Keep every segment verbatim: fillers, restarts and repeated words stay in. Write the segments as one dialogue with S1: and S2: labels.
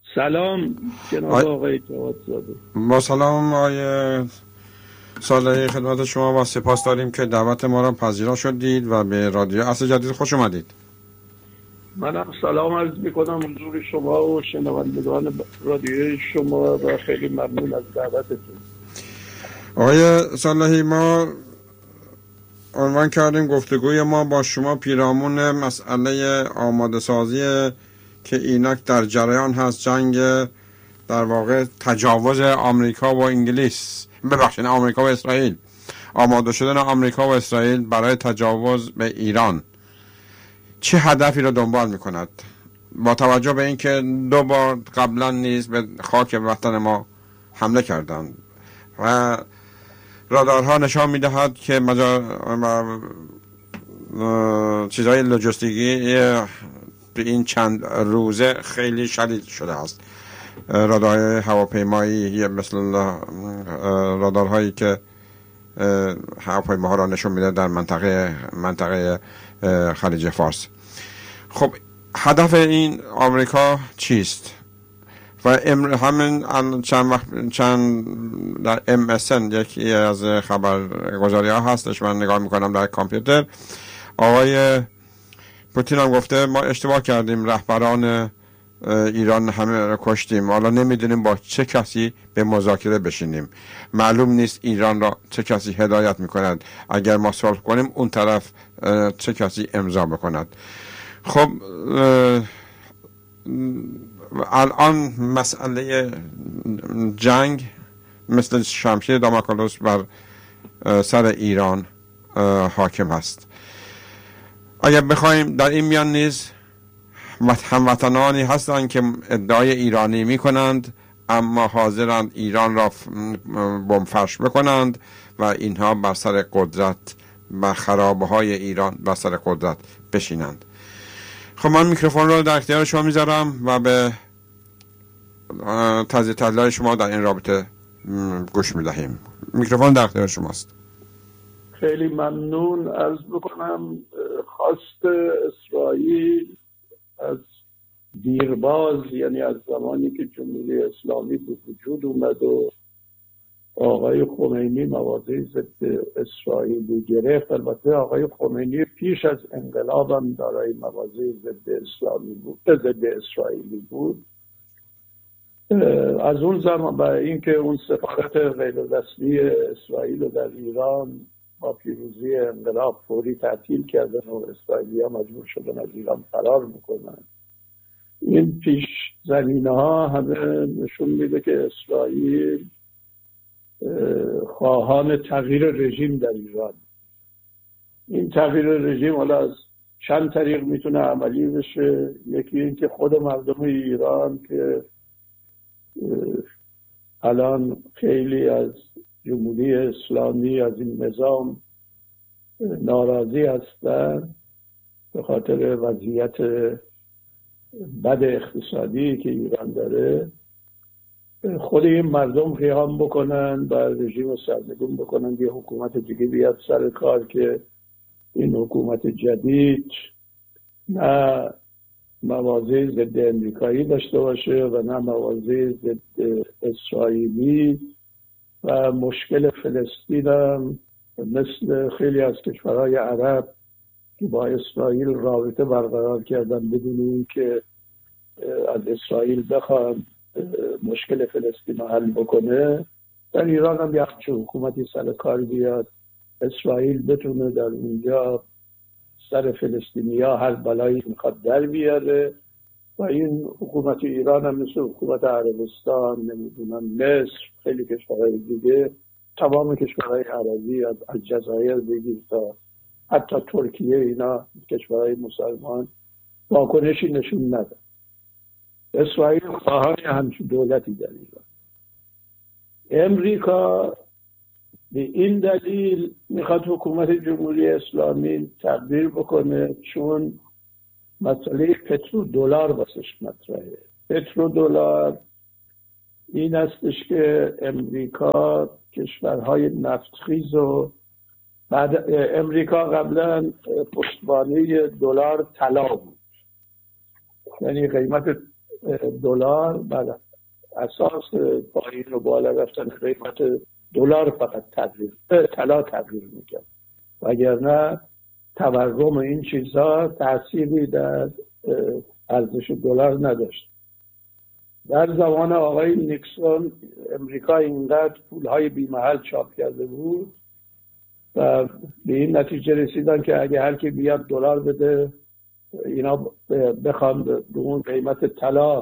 S1: سلام جناب
S2: آی...
S1: آقای جوادزاده.
S2: با سلام آقای صالحی، خدمت شما و سپاس داریم که دعوت ما را پذیرا شدید و به رادیو عصر جدید خوش اومدید.
S1: منم سلام عرض میکنم حضور شما و شنوندگان رادیوی شما و خیلی ممنون از دعوتتون.
S2: آقای صالحی، ما عنوان کردیم گفتگوی ما با شما پیرامون مسئله آماده سازی که اینک در جریان هست، جنگ در واقع تجاوز آمریکا و انگلیس، ببخشید آمریکا و اسرائیل، آماده شدن آمریکا و اسرائیل برای تجاوز به ایران چه هدفی را دنبال میکند؟ با توجه به اینکه دو بار قبلا نیز به خاک وطن ما حمله کردند و رادارها نشان میدهد که مجا... چیزهای لوجستیکی به این چند روزه خیلی شدید شده است. رادارهای هواپیمایی مثل رادارهایی که هواپیماها را نشون میده در منطقه منطقه خلیج فارس. خب هدف این آمریکا چیست؟ و همین چند وقت چند در ام اس ان یکی از خبرگزاری ها هستش، من نگاه میکنم در کامپیوتر، آقای پوتین هم گفته ما اشتباه کردیم، رهبران ایران همه را کشتیم، حالا نمیدونیم با چه کسی به مذاکره بشینیم، معلوم نیست ایران را چه کسی هدایت میکند، اگر ما صلح کنیم اون طرف چه کسی امضا بکند. خب الان مسئله جنگ مثل شمشیر داموکلس بر سر ایران حاکم هست. اگر بخوایم در این میان نیز هموطنانی هستند که ادعای ایرانی می کنند اما حاضرند ایران را بمب‌فرش بکنند و اینها بر سر قدرت و خرابه های ایران بر سر قدرت بشینند. خب من میکروفون رو در اختیار شما میذارم و به تجزیه تحلیل شما در این رابطه گوش میدهیم. میکروفون در اختیار شماست.
S1: خیلی ممنون. عرض بکنم خواست اسرائیل از دیرباز، یعنی از زمانی که جمهوری اسلامی به وجود اومد و آقای خمینی مواضع ضد اسرائیلی گرفت، البته آقای خمینی پیش از انقلاب هم دارای مواضع ضد اسلامی بود، ضد اسرائیلی بود. از اون زمان برای اینکه اون سفارت غیر رسمی اسرائیل در ایران با پیروزی انقلاب فوری تعطیل کردن و اسرائیلی‌ها مجبور شدن از ایران فرار میکنن، این پیش زمینه ها همه نشون میده که اسرائیل خواهان تغییر رژیم در ایران. این تغییر رژیم حالا از چند طریق میتونه عملی بشه. یکی این که خود مردم ایران که الان خیلی از جمهوری اسلامی، از این نظام ناراضی هستن به خاطر وضعیت بد اقتصادی که ایران داره، خود این مردم قیام بکنن و رژیم رو سرنگون بکنن، یه حکومت دیگه بیاد سر کار که این حکومت جدید نه مواضع ضد امریکایی داشته باشه و نه مواضع ضد اسرائیلی و مشکل فلسطین هم مثل خیلی از کشورهای عرب که با اسرائیل رابطه برقرار کردن بدون این که از اسرائیل بخوان مشکل فلسطین رو حل بکنه، در ایران هم یه همچه حکومتی سر کار بیاد، اسرائیل بتونه در اونجا سر فلسطینی ها هر بلایی میخواد در بیاره و این حکومت ایران هم مثل حکومت عربستان، نمیدونم مصر، خیلی کشورهای دیگه، تمام کشورهای عربی از جزایر بگیر تا حتی ترکیه، اینا کشورهای مسلمان واکنشی نشون ندن. اسرائیل خواهان همچین دولتی در ایران. امریکا به این دلیل میخواد حکومت جمهوری اسلامی تغییر بکنه چون مسئله پترودلار واسش مطرحه. پترودلار این هستش که امریکا کشورهای نفتخیز و بعد امریکا قبلا پشتوانه دلار طلا بود، یعنی قیمت دلار بر اساس پایین و بالا رفتن قیمت دلار فقط تغییر طلا تغییر میکرد، وگرنه تورم این چیزها تأثیری در ارزش دلار نداشت. در زمان آقای نیکسون امریکا اینقدر پولهای بیمحل چاپ کرده بود و به این نتیجه رسیدن که اگه هر کی بیاد دلار بده اینا بخوان به اون قیمت طلا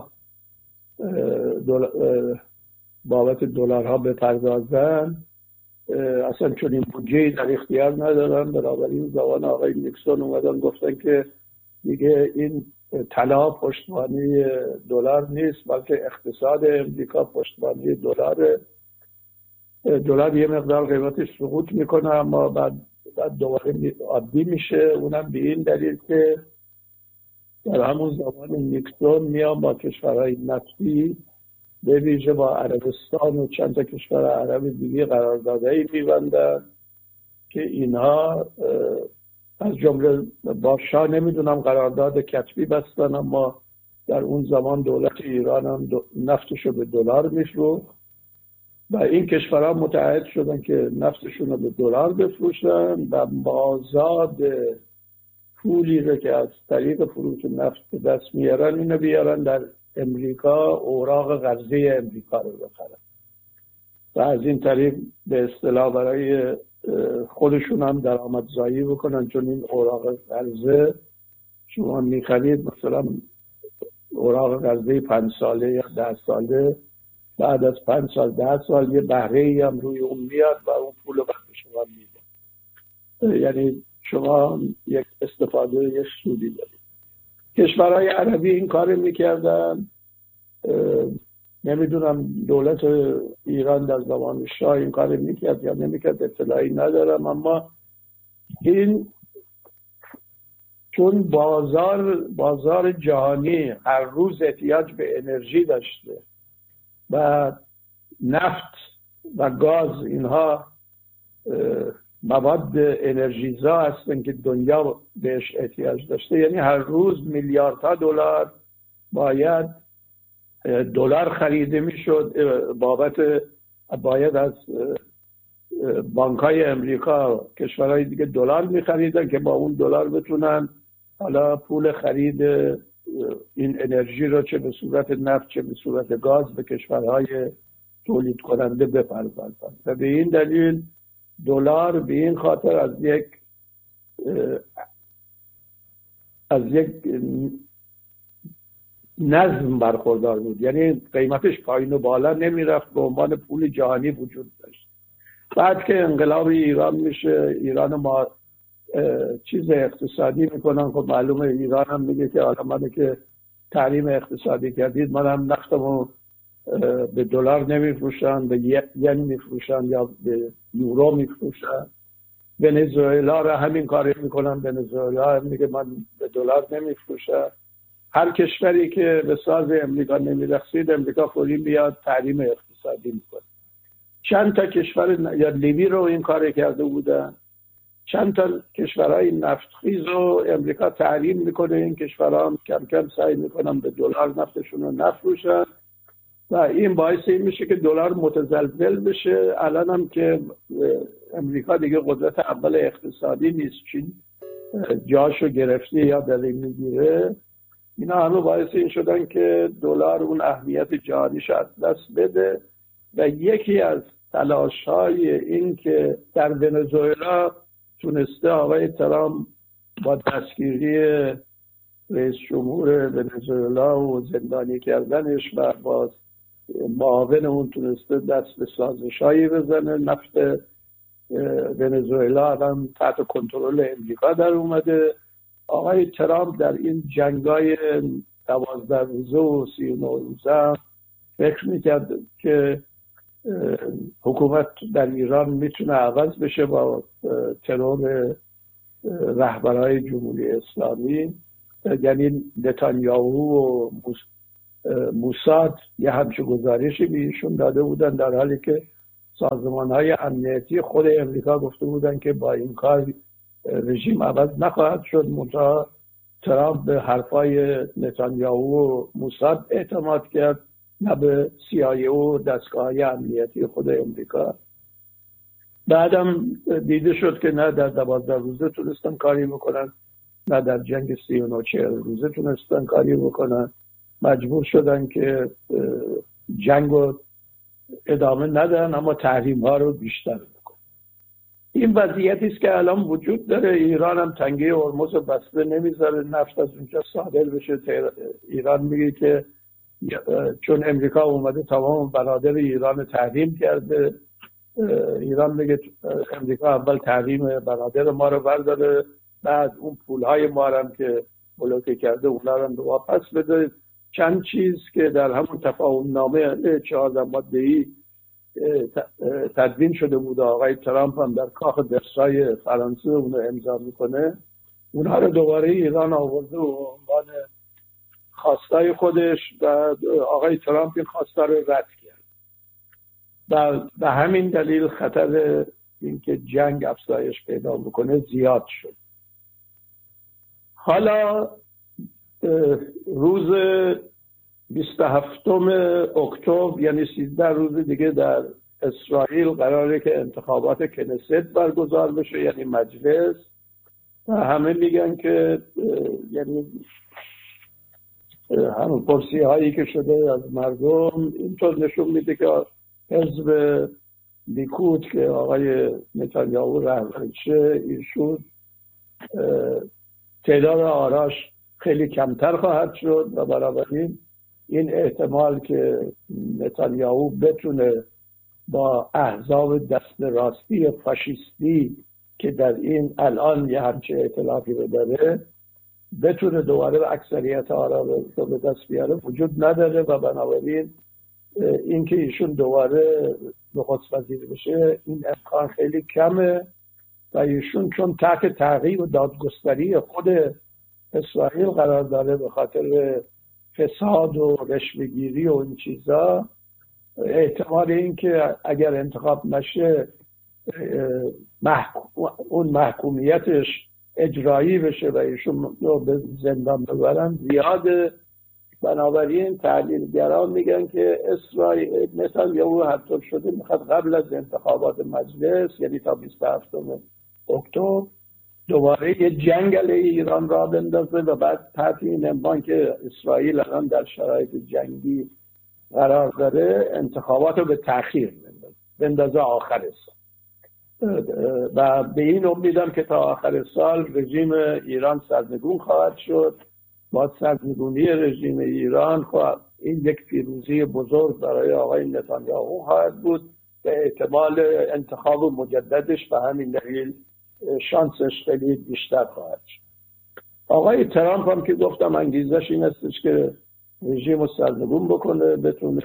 S1: بابت دلارها بپردازن، اصلا چون این بودجه در اختیار ندارن. بنابراین زمان آقای نیکسون اومدن گفتن که دیگه این طلا پشتوانه دلار نیست، بلکه اقتصاد امریکا پشتوانه دلاره. دلار یه مقدار قیمتش سقوط میکنه اما بعد بعد دوباره عادی میشه. اونم به این دلیل که در همون زمان نیکسون میان با کشورهای نفتی به ویژه با عربستان و چند تا کشور عرب دیگه قراردادهایی می‌بندن که اینها از جمله با شاه نمیدونم قرارداد کتبی بستن، اما در اون زمان دولت ایران هم نفتشو به دلار میفروخت و این کشورها متعهد شدن که نفتشون رو به دلار بفروشن و مازاد پولی رو که از طریق فروش نفت به دست میارن اینو بیارن در امریکا اوراق قرضه امریکا رو بخرن و از این طریق به اصطلاح برای خودشون هم درآمدزایی بکنن. چون این اوراق قرضه شما میخرید مثلا اوراق قرضه پنج ساله یا ده ساله، بعد از پنج سال ده سال یه بهره ای هم روی اون میاد و اون پول رو بعد به شما میده، یعنی شما یک استفاده یک سودی دارید. کشورهای عربی این کار میکردن. نمیدونم دولت ایران در زمان شاه این کار میکرد یا نمیکرد، اطلاعی ندارم، اما این چون بازار بازار جهانی هر روز احتیاج به انرژی داشته و نفت و گاز اینها مواد انرژیزا هستن که دنیا بهش احتیاج داشته، یعنی هر روز میلیاردها دلار باید دلار خریده میشد بابت باید از بانک‌های امریکا کشورهای دیگه دلار میخریدن که با اون دلار بتونن حالا پول خرید این انرژی رو چه به صورت نفت چه به صورت گاز به کشورهای تولید کننده بپردازن. و به این دلیل دلار به این خاطر از یک از یک نظم برخوردار بود، یعنی قیمتش پایین و بالا نمیرفت، به عنوان پول جهانی وجود داشت. بعد که انقلاب ایران میشه، ایران ما چیز اقتصادی میکنن، خب معلومه ایران هم میگه که حالا منو که تحریم اقتصادی کردید منم نفتمو به دلار نمیفروشن، به ین میفروشن یا به یورو میفروشن. ونزوئلا را همین کاری میکنن، ونزوئلا هم میگه من به دلار نمیفروشم. هر کشوری که به ساز امریکا نمیرسید امریکا فوری میاد تحریم اقتصادی میکنه. چند تا کشور یا لیبی رو این کار کرده بودن، چند تا کشورهای نفتخیز رو امریکا تحریم میکنه، این کشورها هم کم کم سعی میکنن به دلار نفتشون رو نفروشن و این باعث این میشه که دلار متزلزل بشه. الان هم که امریکا دیگه قدرت اول اقتصادی نیست، چین جاشو گرفته یا داره میگیره، اینا همه باعث این شدن که دلار اون اهمیت جهانیش از دست بده. و یکی از تلاش‌های این که در ونزوئلا تونسته آقای ترامپ با دستگیری رئیس جمهور ونزوئلا و زندانی کردنش و با معاون اون تونسته دست به سازش‌هایی بزنه. نفت ونزوئلا هم تحت کنترل امریکا در اومده. آقای ترامپ در این جنگای دوازده روزه و سی و نه روزه فکر میکرد که حکومت در ایران میتونه عوض بشه با ترور رهبرهای جمهوری اسلامی، یعنی نتانیاهو و موساد یه همچه گزارشی به ایشون داده بودن، در حالی که سازمانهای امنیتی خود امریکا گفته بودن که با این کار رژیم عوض نخواهد شد. منتها ترامپ به حرفای نتانیاهو و موساد اعتماد کرد، نه به سی آی ای و دستگاه امنیتی خود امریکا. بعدم دیده شد که نه در دوازده روزه تونستن کاری بکنن، نه در جنگ سی و نه چهل روزه تونستن کاری بکنن. مجبور شدن که جنگ رو ادامه ندن، اما تحریم ها رو بیشتر بکنن. این وضعیتی است که الان وجود داره. ایران هم تنگه هرمز رو بسته نمیذاره نفت از اونجا صادر بشه. ایران میگه که چون امریکا اومده تمام بنادر ایران تحریم کرده. ایران میگه امریکا اول تحریم بنادر ما رو برداره، بعد اون پولهای ما هم که بلوکه کرده اونا رو واپس بده. چند چیز که در همون تفاهم نامه چهارده ماده‌ای تدوین شده بود، آقای ترامپ هم در کاخ ورسای فرانسه اونو امضا میکنه، اونها رو دوباره ایران آورده و عنوان خواستای خودش و آقای ترامپ این خواستا رو رد کرد. و به همین دلیل خطر اینکه جنگ افزایش پیدا بکنه زیاد شد. حالا روز بیست و هفتم اکتبر، یعنی سیزده روز دیگه، در اسرائیل قراره که انتخابات کنست برگزار بشه، یعنی مجلس. و همه میگن که یعنی همون پرسی هایی که شده از مردم اینطور نشون میده که حزب لیکود که آقای نتانیاهو رهبرشه، ایشون تعداد آراش خیلی کمتر خواهد شد و بنابراین این احتمال که نتانیاهو بتونه با احزاب دست راستی فاشیستی که در این الان یه همچه ائتلافی رو داره بتونه دوباره به اکثریت آرا رو به دست بیاره وجود نداره و بنابراین اینکه ایشون دوباره نخست وزیر بشه این امکان خیلی کمه. و ایشون چون تحت تعقیب و دادگستری خود اسرائیل قرار داره به خاطر فساد و رشوه‌گیری و این چیزا، احتمال این که اگر انتخاب نشه محکوم اون محکومیتش اجرایی بشه و ایشون رو به زندان ببرن زیاده. بنابراین تحلیلگران میگن که اسرائیل نتانیاهو حتی شده میخواد قبل از انتخابات مجلس، یعنی تا بیست و هفتم اکتبر، دوباره یه جنگ علیه ایران را بندازه و بعد تحت این عنوان که اسرائیل الان در شرایط جنگی قرار داره انتخابات رو به تأخیر بندازه بندازه آخر سال. و به این امیدم که تا آخر سال رژیم ایران سرنگون خواهد شد. با سرنگونی رژیم ایران خواهد این یک پیروزی بزرگ برای آقای نتانیاهو خواهد بود به احتمال انتخاب مجددش، به همین دلیل شانسش خیلی بیشتر خواهد شد. آقای ترامپ هم که گفتم انگیزش این استش که رژیم رو سرنگون بکنه، بتونه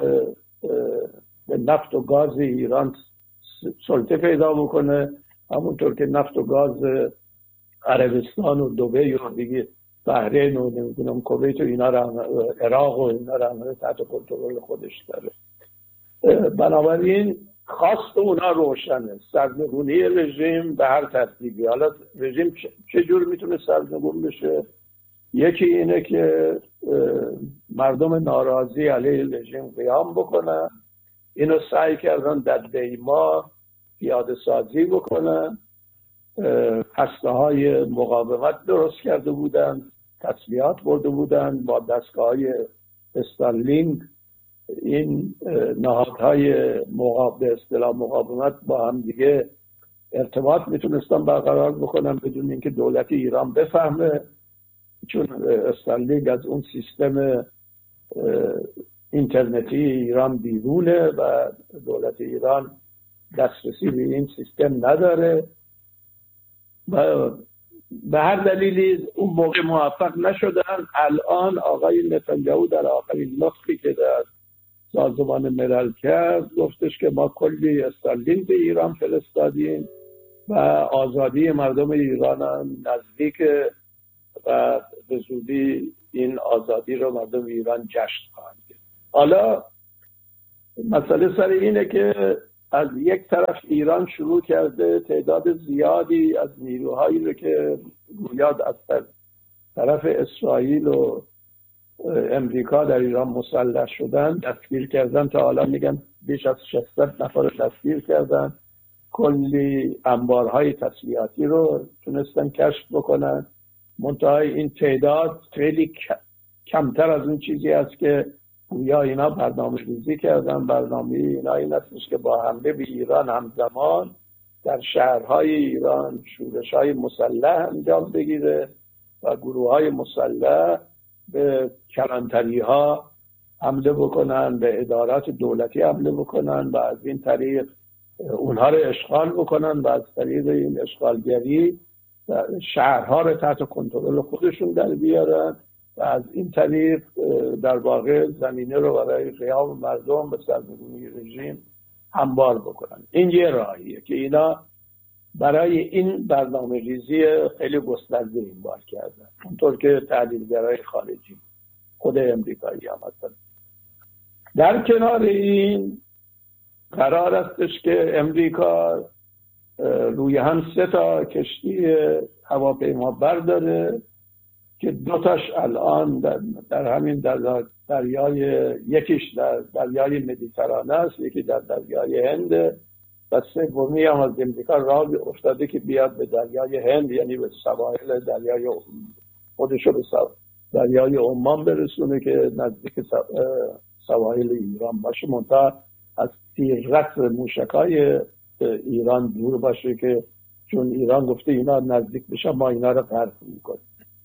S1: به نفت و گاز ایران سلطه پیدا بکنه، همونطور که نفت و گاز عربستان و دبی و دیگه بحرین و نمیدونم کویت و اینا را، عراق و اینا را تحت کنترل خودش داره. بنابراین خواست اونا روشنه، سرنگونی رژیم به هر ترتیبی. حالا رژیم چجور میتونه سرنگون بشه؟ یکی اینه که مردم ناراضی علیه رژیم قیام بکنن، اینو سعی کردن در دیما پیاده سازی بکنن، هسته های مقاومت درست کرده بودن، تسلیحات برده بودن با دستگاه های استارلینک. این نهادهای مقاومت، به اصطلاح مقاومت، با هم دیگه ارتباط میتونستن برقرار بکنن بدون اینکه دولت ایران بفهمه، چون استارلینک از اون سیستم اینترنتی ایران بیرونه و دولت ایران دسترسی به این سیستم نداره و به هر دلیلی اون موقع موفق نشدن. الان آقای نتانیاهو در آخرین نطقی که در سازمان ملل کرد گفتش که ما کلی استارلینک به ایران فرستادیم و آزادی مردم ایران هم نزدیکه و به زودی این آزادی رو مردم ایران جشن خواهند کرد. حالا مسئله سر اینه که از یک طرف ایران شروع کرده تعداد زیادی از نیروهایی رو که گویا از طرف اسرائیل و امریکا در ایران مسلح شدن، دستگیر کردن. تا حالا میگن بیش از ششصد نفر دستگیر کردن. کلی انبارهای تسلیحاتی رو تونستن کشف بکنن. منتهای این تعداد خیلی کمتر از اون چیزی است که گویا اینا برنامه ریزی کردن. برنامه اینا این استش که با حمله به ایران همزمان در شهرهای ایران شورش‌های مسلح انجام بگیره و گروه‌های مسلح به کلانتری‌ها حمله بکنن، به ادارات دولتی حمله بکنن و از این طریق اونها رو اشغال بکنن و از طریق این اشغالگری شهرها رو تحت کنترل خودشون در بیارن و از این طریق در واقع زمینه رو برای قیام مردم به سرنگونی رژیم هموار بکنن. این یه راهیه که اینا برای این برنامه ریزی خیلی گسترده این بار کردن، اونطور که تحلیلگرای خارجی خود امریکایی هم هستن. در کنار این قرار استش که امریکا روی هم سه تا کشتی هواپیما برداره که دوتاش الان در, در همین در دریای، یکیش در دریای مدیترانه است، یکی در دریای هند و سومی هم از امریکا راه افتاده که بیاد به دریای هند، یعنی به سواحل دریای خودشو به دریای عمان برسونه که نزدیک سواحل ایران باشه، منتها از تیررس موشکای ایران دور باشه که چون ایران گفته اینا نزدیک بشن ما اینا رو غرق میکنیم.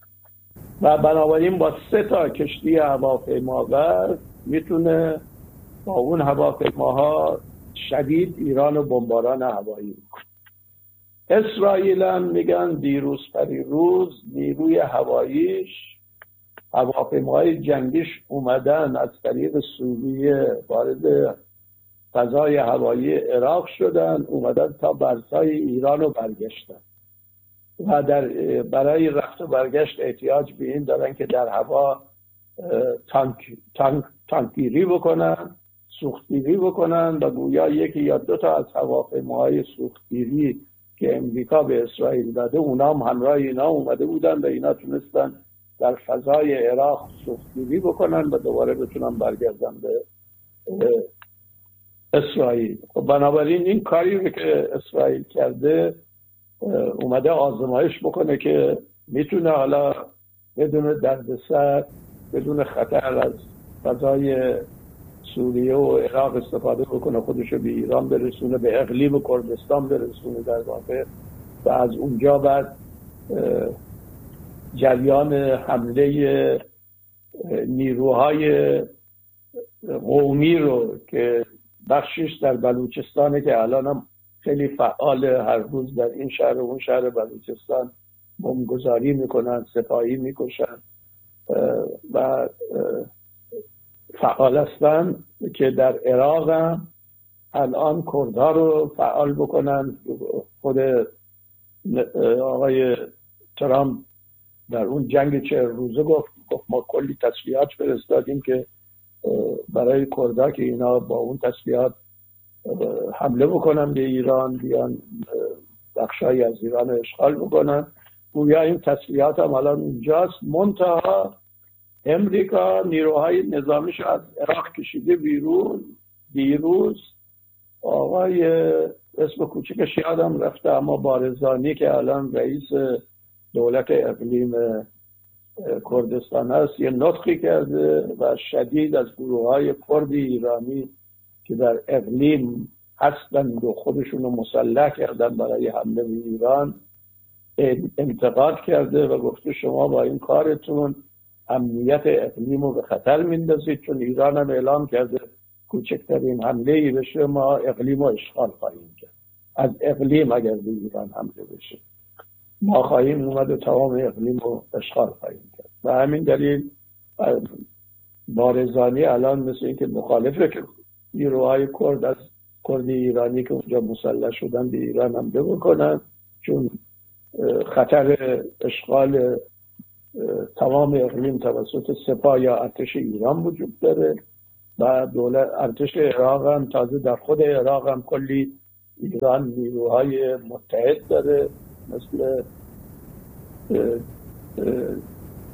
S1: و بنابراین با سه تا کشتی هواپیماور میتونه با اون هواپیماها شدید ایران رو بمباران هوایی میکنه. اسرائیل هم میگن دیروز پریروز نیروی هواییش، هواپیماهای جنگیش اومدن از طریق سوریه وارد فضای هوایی عراق شدن، اومدن تا مرزهای ایران رو برگشتن و در برای رفت و برگشت احتیاج به این دارن که در هوا تانک تانک تانکگیری بکنن، سوختگیری بکنن و گویا یکی یا دو تا از هواپیماهای سوختگیری که امریکا به اسرائیل داده اونا هم همراه اینا اومده بودن و اینا تونستن در فضای عراق سوختگیری بکنن و دوباره بتونن برگردن به اسرائیل. و بنابراین این کاری که اسرائیل کرده اومده آزمایش بکنه که میتونه حالا بدون دردسر، بدون خطر از فضای سوریه و عراق استفاده بکنه، خودشو به ایران برسونه، به اقلیم کردستان برسونه در واقع و از اونجا بعد جریان حمله نیروهای قومی رو که بخشش در بلوچستانه که الان هم خیلی فعال، هر روز در این شهر و اون شهر بلوچستان بمبگذاری میکنن، سپاهی میکشن و فعال هستن، که در عراق هم الان کردها رو فعال بکنن. خود آقای ترامپ در اون جنگ چه روزه گفت گفت ما کلی تسلیحات فرستادیم که برای کردها که اینا با اون تسلیحات حمله بکنن به ایران، بیان بخشایی از ایران رو اشغال بکنن. گویا این تسلیحات هم الان اونجاست، منتها امریکا نیروهای نظامیش از عراق کشیده بیرون. دیروز آقای اسم کوچکش یادم رفته اما بارزانی که الان رئیس دولت اقلیم کردستان هست یه نطقی کرده و شدید از گروه‌های کرد ایرانی که در اقلیم هستند و خودشون رو مسلح کردن برای حمله به ایران انتقاد کرده و گفته شما با این کارتون امنیت اقلیم رو به خطر میندازید، چون ایران هم اعلام کرده کوچکترین حمله ای بشه ما اقلیم رو اشغال خواهیم کرد. از اقلیم اگر به ایران حمله بشه ما خواهیم اومد و تمام اقلیم رو اشغال خواهیم کرد. و همین دلیل بارزانی الان مثل این که مخالفه که نیروهای کرد از کرد ایرانی که اونجا مسلح شدن به ایران حمله بکنن، چون خطر اشغال تمام اقلیم توسط سپاه یا ارتش ایران وجود داره و دولت ارتش عراق هم تازه در خود عراق هم کلی ایران نیروهای متحد داره مثل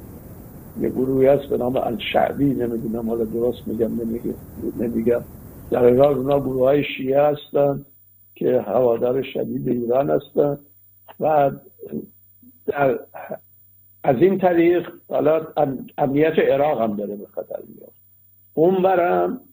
S1: یه گروهی هست به نام الشعبی، نمیدونم حالا درست میگم نمیگم نمیگم در ایران اونا گروه های شیعه هستن که هوادار شدید ایران هستن و در از این طریق حالا امنیت عراق هم داره به خطر میاد. اون برم